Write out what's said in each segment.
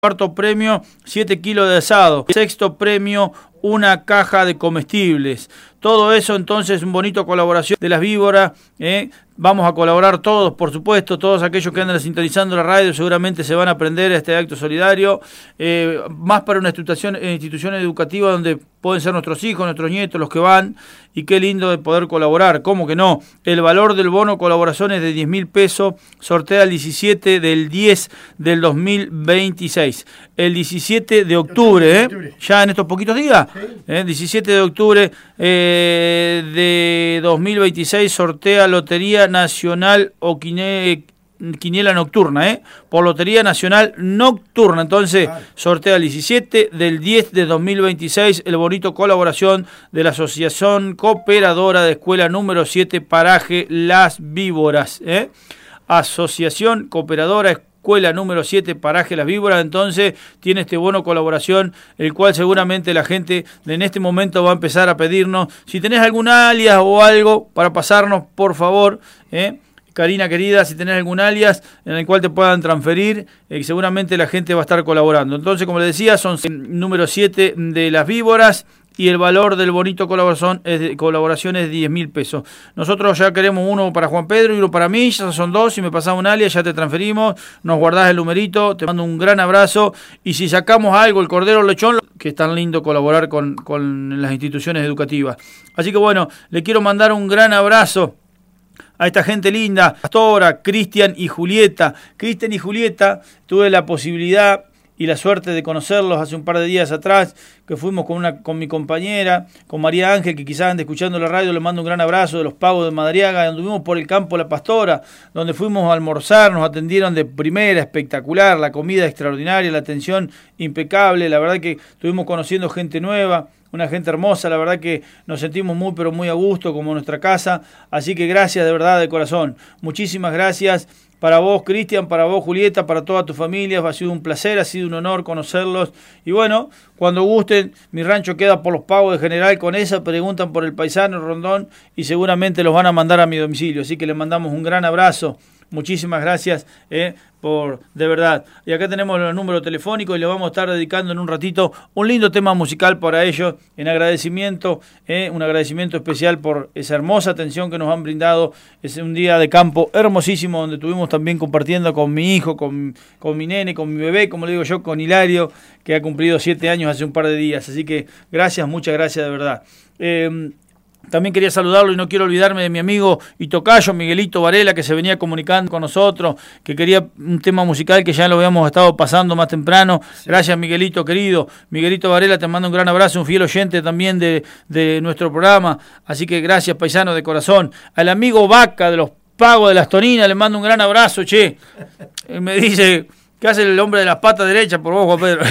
Cuarto premio, 7 kilos de asado. Sexto premio, una caja de comestibles. Todo eso entonces, un bonito colaboración de las víboras. Vamos a colaborar todos, por supuesto, todos aquellos que andan sintonizando la radio seguramente se van a aprender este acto solidario, más para una institución educativa donde pueden ser nuestros hijos, nuestros nietos, los que van, y qué lindo de poder colaborar, ¿cómo que no? El valor del bono colaboración es de 10.000 pesos, sortea el 17 del 10 del 2026, el 17 de octubre, ya en estos poquitos días, 17 de octubre de 2026 sortea Lotería Nacional o Quiniela Nocturna, por Lotería Nacional Nocturna. Entonces, sortea el 17 del 10 de 2026 el bonito colaboración de la Asociación Cooperadora de Escuela número 7 Paraje Las Víboras. Asociación Cooperadora Escuela número 7 Paraje Las Víboras. Entonces tiene este bono colaboración, el cual seguramente la gente en este momento va a empezar a pedirnos. Si tenés algún alias o algo para pasarnos, por favor, Karina querida, si tenés algún alias en el cual te puedan transferir, seguramente la gente va a estar colaborando. Entonces, como les decía, son número 7 de Las Víboras y el valor del bonito colaboración es de 10.000 pesos. Nosotros ya queremos uno para Juan Pedro y uno para mí, ya son dos. Si me pasás un alias ya te transferimos, nos guardás el numerito, te mando un gran abrazo. Y si sacamos algo, el cordero lechón, que es tan lindo colaborar con las instituciones educativas. Así que bueno, le quiero mandar un gran abrazo a esta gente linda, Pastora, Cristian y Julieta. Cristian y Julieta, tuve la posibilidad y la suerte de conocerlos hace un par de días atrás, que fuimos con mi compañera, con María Ángel, que quizás ande escuchando la radio, le mando un gran abrazo, de los Pagos de Madariaga, anduvimos por el campo La Pastora, donde fuimos a almorzar, nos atendieron de primera, espectacular, la comida extraordinaria, la atención impecable, la verdad que estuvimos conociendo gente nueva, una gente hermosa, la verdad que nos sentimos muy pero muy a gusto como nuestra casa, así que gracias de verdad de corazón, muchísimas gracias para vos Cristian, para vos Julieta, para toda tu familia, ha sido un placer, ha sido un honor conocerlos, y bueno, cuando gusten, mi rancho queda por los Pagos de General Conesa, preguntan por el paisano Rondón y seguramente los van a mandar a mi domicilio, así que les mandamos un gran abrazo. Muchísimas gracias de verdad. Y acá tenemos los números telefónicos y le vamos a estar dedicando en un ratito un lindo tema musical para ellos, en agradecimiento, un agradecimiento especial por esa hermosa atención que nos han brindado. Es un día de campo hermosísimo donde estuvimos también compartiendo con mi hijo, con mi nene, con mi bebé, como le digo yo, con Hilario, que ha cumplido 7 años hace un par de días. Así que gracias, muchas gracias de verdad. También quería saludarlo y no quiero olvidarme de mi amigo y tocayo Miguelito Varela, que se venía comunicando con nosotros, que quería un tema musical que ya lo habíamos estado pasando más temprano. Sí. Gracias, Miguelito querido. Miguelito Varela, te mando un gran abrazo, un fiel oyente también de nuestro programa. Así que gracias, paisano de corazón. Al amigo Vaca de los Pagos de las Toninas, le mando un gran abrazo, che. Me dice, ¿qué hace el hombre de las patas derechas por vos, Juan Pedro?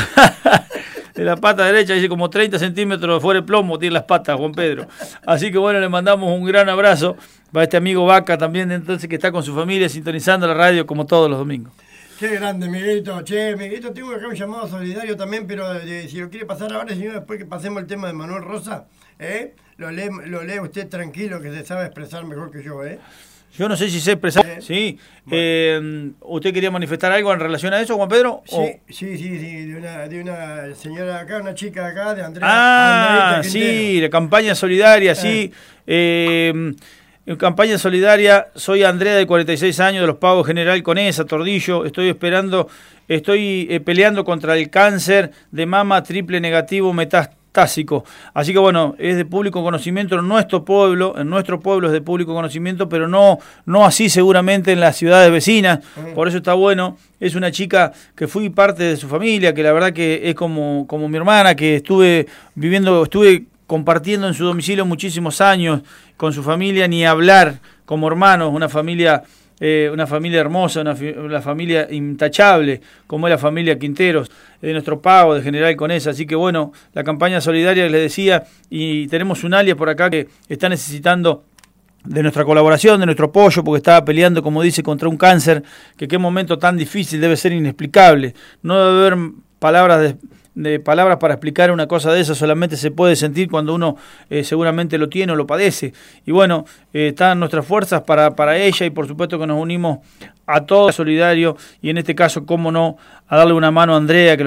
De la pata derecha, dice como 30 centímetros fuera de plomo tiene las patas, Juan Pedro. Así que bueno, le mandamos un gran abrazo para este amigo Vaca también, entonces, que está con su familia sintonizando la radio como todos los domingos. Qué grande, Miguelito. Che, Miguelito, tengo acá un llamado solidario también, pero si lo quiere pasar ahora, señor, después que pasemos el tema de Manuel Rosa, lo lee usted tranquilo, que se sabe expresar mejor que yo, Yo no sé si sé expresar. Sí. Bueno. ¿Usted quería manifestar algo en relación a eso, Juan Pedro? Sí, de una señora acá, una chica acá, de Andrea. Sí, la campaña solidaria, sí. En campaña solidaria, soy Andrea, de 46 años, de los Pagos General Conesa, Tordillo. Estoy peleando contra el cáncer de mama triple negativo metastásico. Así que bueno, es de público conocimiento en nuestro pueblo es de público conocimiento, pero no así seguramente en las ciudades vecinas. Por eso está bueno. Es una chica que fui parte de su familia, que la verdad que es como mi hermana, que estuve compartiendo en su domicilio muchísimos años con su familia, ni hablar, como hermanos, una familia hermosa, una familia intachable, como es la familia Quinteros, de nuestro Pago de General Conesa. Así que bueno, la campaña solidaria, les decía, y tenemos un alias por acá que está necesitando de nuestra colaboración, de nuestro apoyo, porque estaba peleando, como dice, contra un cáncer, que qué momento tan difícil, debe ser inexplicable. No debe haber palabras para explicar una cosa de esa, solamente se puede sentir cuando uno seguramente lo tiene o lo padece. Y bueno, están nuestras fuerzas para ella, y por supuesto que nos unimos a todos solidario, y en este caso, cómo no, a darle una mano a Andrea, que